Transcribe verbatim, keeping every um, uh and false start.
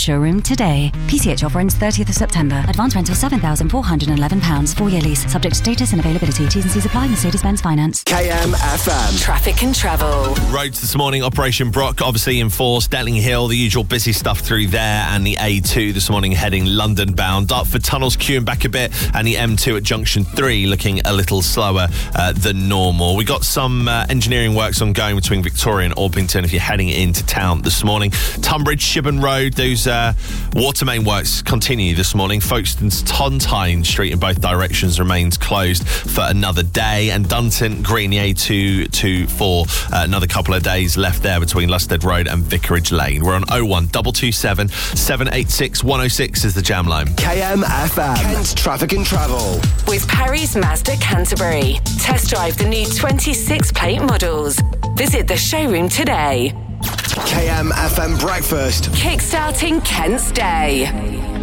showroom today. P C H offer ends thirtieth of September. Advance rental seven thousand four hundred eleven pounds. Four-year lease. Subject to status and availability. T's and C's apply. Mercedes-Benz Finance. K M F M. Traffic and travel. Roads this morning. Operation Brock obviously in force. Detling Hill, the usual busy stuff through there, and the A two this morning heading London bound. Dartford Tunnels queuing back a bit, and the M two at Junction three looking a little slower uh, than normal. We got some uh, engineering works ongoing between Victoria and Orpington if you're heading into town this morning. Tunbridge, Shibburn Road, those uh, water main works continue this morning. Folkestone's Tontine Street in both directions remains closed for another day, and Dunton Green, the A two to four, uh, another couple of days left there between Lusted Road and Vicarage Lane. We're on oh one two two seven, seven eight six, one oh six is the jam line. K M F M. Kent's Traffic and Travel. With Parry's Mazda Canterbury. Test drive the new twenty-six plate models. Visit the showroom today. K M F M Breakfast. Kickstarting Kent's day.